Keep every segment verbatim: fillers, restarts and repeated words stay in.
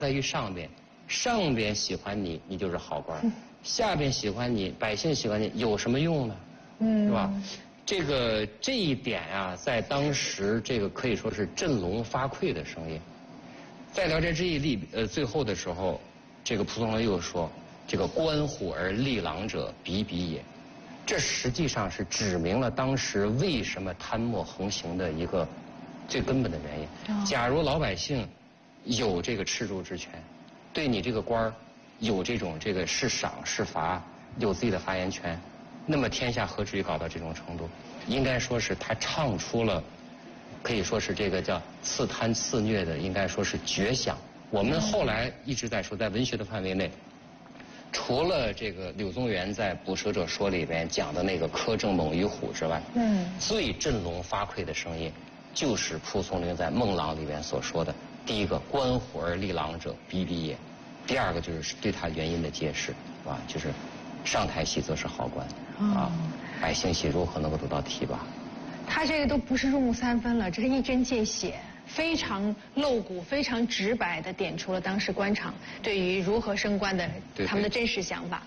在于上边，上边喜欢你，你就是好官；嗯、下边喜欢你，百姓喜欢你，有什么用呢？嗯，是吧？这个这一点啊，在当时这个可以说是振聋发聩的声音。在《聊斋志异》里，呃，最后的时候，这个蒲松龄又说：“这个观虎而立狼者，比比也。”这实际上是指明了当时为什么贪墨横行的一个最根本的原因。假如老百姓有这个敕誅之权，对你这个官儿有这种这个是赏是罚，有自己的发言权，那么天下何至于搞到这种程度？应该说是他唱出了，可以说是这个叫刺贪刺虐的，应该说是绝响。我们后来一直在说，在文学的范围内，除了这个柳宗元在《捕蛇者说》里边讲的那个苛政猛于虎之外，嗯，最振聋发聩的声音，就是蒲松龄在《梦郎》里边所说的：第一个，观虎而立狼者，比比也；第二个就是对他原因的揭示，是吧？就是上台戏则是好官，哦、啊，百姓戏如何能够得到提拔？ 他这个都不是入木三分了，这是一针见血，非常露骨、非常直白地点出了当时官场对于如何升官的对对他们的真实想法。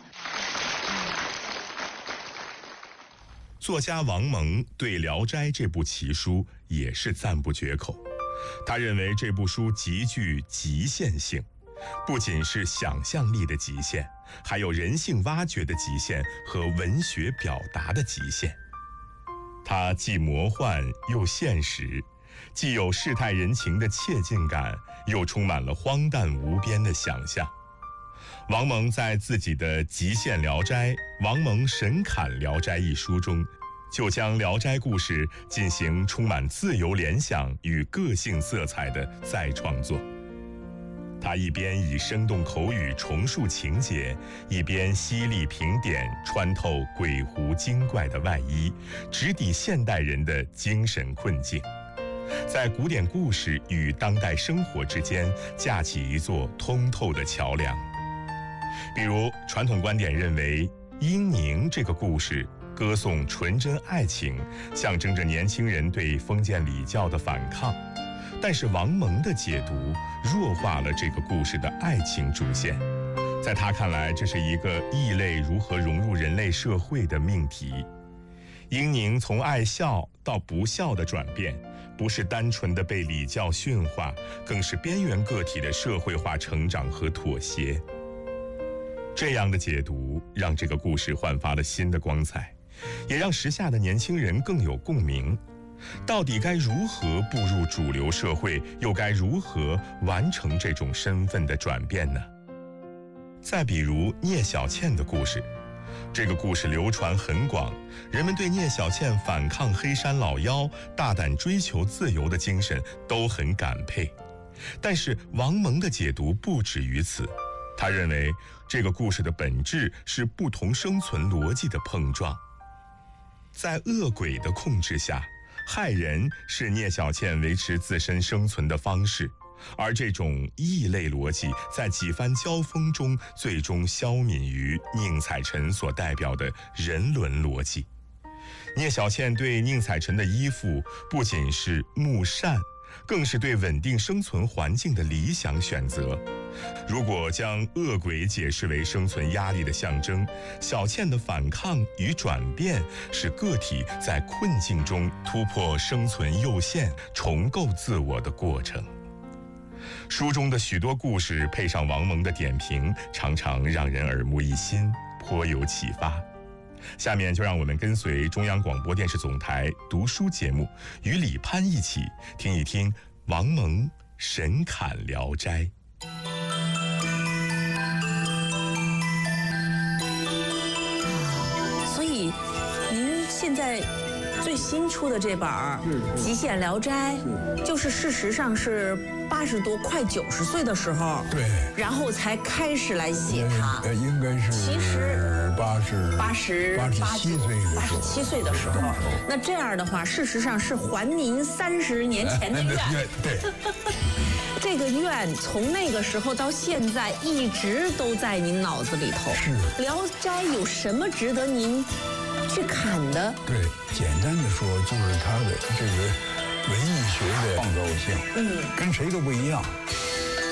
作家王蒙对《聊斋》这部奇书也是赞不绝口，他认为这部书极具极限性，不仅是想象力的极限，还有人性挖掘的极限和文学表达的极限。它既魔幻又现实，既有世态人情的切近感，又充满了荒诞无边的想象。王蒙在自己的《极限聊斋·王蒙神侃聊斋》一书中，就将聊斋故事进行充满自由联想与个性色彩的再创作。他一边以生动口语重述情节，一边犀利评点，穿透鬼狐精怪的外衣，直抵现代人的精神困境，在古典故事与当代生活之间架起一座通透的桥梁。比如传统观点认为，英宁这个故事歌颂纯真爱情，象征着年轻人对封建礼教的反抗，但是王蒙的解读弱化了这个故事的爱情主线，在他看来，这是一个异类如何融入人类社会的命题。英宁从爱笑到不笑的转变，不是单纯的被礼教驯化，更是边缘个体的社会化成长和妥协。这样的解读让这个故事焕发了新的光彩，也让时下的年轻人更有共鸣。到底该如何步入主流社会，又该如何完成这种身份的转变呢？再比如聂小倩的故事，这个故事流传很广，人们对聂小倩反抗黑山老妖、大胆追求自由的精神都很感佩。但是王蒙的解读不止于此，他认为这个故事的本质是不同生存逻辑的碰撞。在恶鬼的控制下，害人是聂小倩维持自身生存的方式，而这种异类逻辑在几番交锋中最终消泯于宁采臣所代表的人伦逻辑。聂小倩对宁采臣的依附不仅是慕善，更是对稳定生存环境的理想选择。如果将恶鬼解释为生存压力的象征，小倩的反抗与转变是个体在困境中突破生存右线，重构自我的过程。书中的许多故事配上王蒙的点评，常常让人耳目一新，颇有启发。下面就让我们跟随中央广播电视总台读书节目，与李攀一起听一听王蒙神侃聊斋。 所以您现在最新出的这本《极限聊斋》，就是事实上是八十多快九十岁的时候， 对， 然后才开始来写它。 呃，应该是其实八十八十八十七岁的八十七岁的时候。那这样的话，事实上是还您三十年前的愿。 对。 这个愿从那个时候到现在一直都在您脑子里头。 是。 《聊斋》有什么值得您去看的？ 对，简单的说，就是它的这个文艺学的创造性，嗯，跟谁都不一样。